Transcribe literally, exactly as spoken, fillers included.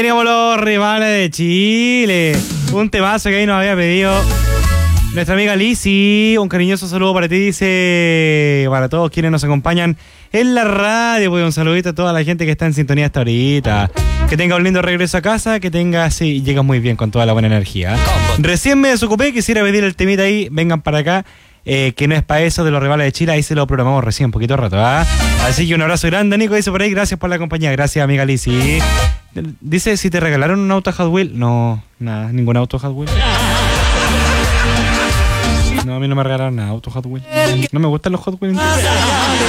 Teníamos los rivales de Chile. Un temazo que ahí nos había pedido nuestra amiga Lizzy. Un cariñoso saludo para ti, dice, para todos quienes nos acompañan en la radio. Pues un saludito a toda la gente que está en sintonía hasta ahorita. Que tenga un lindo regreso a casa, que tenga, sí, llegas muy bien con toda la buena energía. Recién me desocupé, quisiera pedir el temita ahí, vengan para acá. Eh, que no es para eso de los rivales de Chile, ahí se lo programamos recién, un poquito rato, ¿ah? Así que un abrazo grande, Nico, dice por ahí, gracias por la compañía, gracias amiga Lizzy. Dice, si te regalaron un auto Hot Wheels, no, nada, ningún auto Hot Wheels. No, a mí no me regalaron nada, auto Hot Wheels. No me gustan los Hot Wheels.